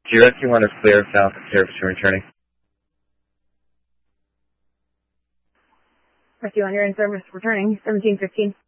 GRQ1 is clear south of service and returning. RQ1, you're in service returning, 1715.